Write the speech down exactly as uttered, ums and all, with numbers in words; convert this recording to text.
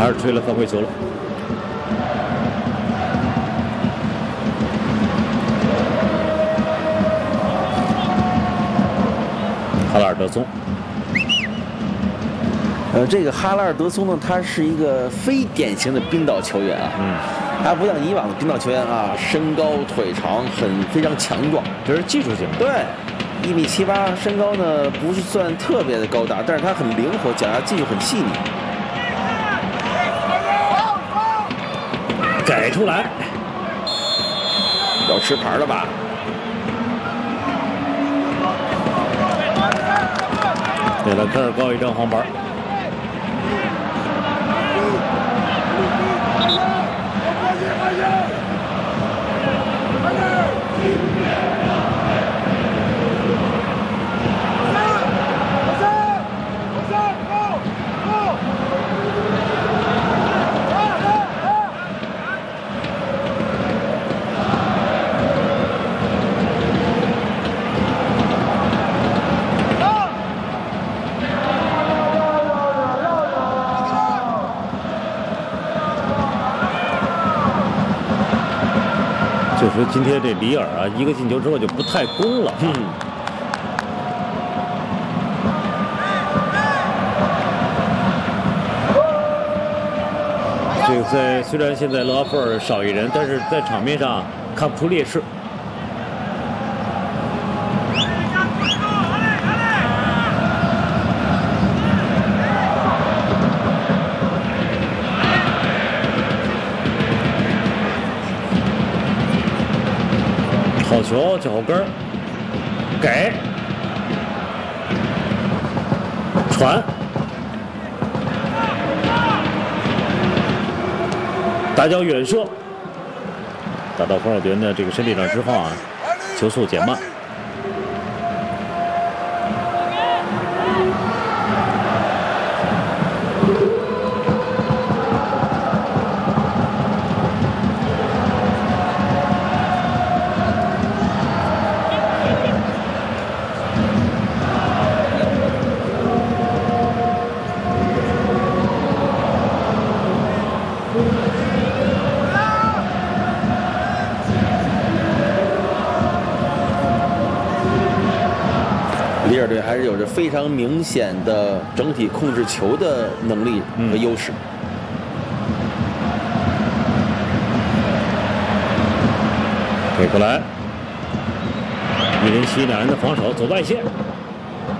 还是吹了犯规球了。哈拉尔德松。 呃，这个哈拉尔德松呢，他是一个非典型的冰岛球员啊。 嗯， 他不像以往的冰岛球员啊，身高腿长，很非常强壮， 这是技术型的。 对，一米七八，身高呢不是算特别的高大，但是他很灵活，脚下技术很细腻。 改出来， 要吃牌了吧？ 给了科尔高一张黄牌。 就说今天这里尔啊，一个进球之后就不太攻了。嗯。这个在虽然现在勒阿弗尔少一人，但是在场面上看不出劣势。好球，脚后跟儿，给，传，大脚远射，打到防守队员的这个身体上之后啊，球速减慢。 里尔队还是有着非常明显的整体控制球的能力和优势。 给过来，一人袭两人的防守，走外线。